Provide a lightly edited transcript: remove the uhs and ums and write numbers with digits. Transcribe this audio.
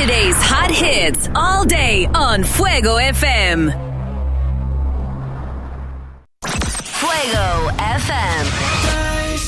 Saturday's hot hits all day on Fuego FM. Fuego FM.